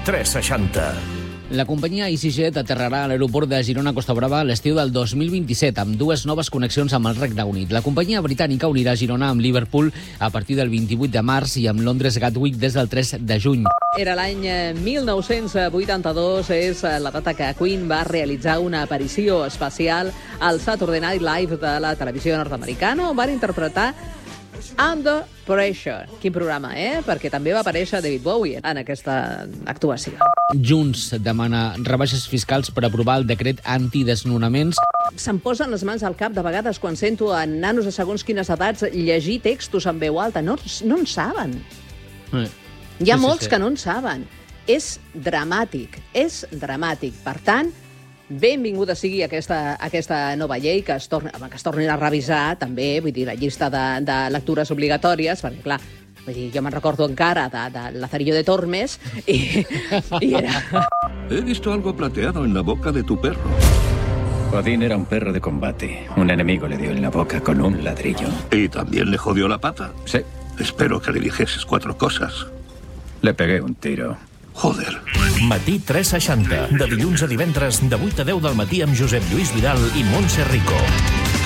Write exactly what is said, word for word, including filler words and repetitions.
tres seixanta. La companyia EasyJet aterrarà a l'aeroport de Girona-Costa Brava a l'estiu del dos mil vint-i-set, amb dues noves connexions amb el Regne Unit. La companyia britànica unirà Girona amb Liverpool a partir del vint-i-vuit de març i amb Londres Gatwick des del tres de juny. Era l'any mil nou-cents vuitanta-dos, és la data que Queen va realitzar una aparició especial al Saturday Night Live de la televisió nord-americana, on van interpretar Under Pressure. Quin programa, eh? Perquè també va aparèixer David Bowie en aquesta actuació. Junts demana rebaixes fiscals per aprovar el decret antidesnonaments. Se'm posen les mans al cap de vegades quan sento a nanos de segons quines edats llegir textos en veu alta. No, no en saben. Eh. Hi ha Sí, sí, molts sí. que no en saben. És dramàtic, és dramàtic. Per tant, benvinguda sigui aquesta, aquesta nova llei, que es, torni, que es tornin a revisar també, vull dir, la llista de, de lectures obligatòries, perquè, clar, vull dir, jo me'n recordo encara de, de Lazarillo de Tormes, i, i era... He visto algo plateado en la boca de tu perro. Odín era un perro de combate. Un enemigo le dio en la boca con un ladrillo. ¿Y también le jodió la pata? Sí, Espero que le dijeses cuatro cosas. le pegué un tiro. Joder. Matí tres seixanta. De dilluns a divendres, de vuit a deu del matí amb Josep Lluís Vidal i Montse Rico.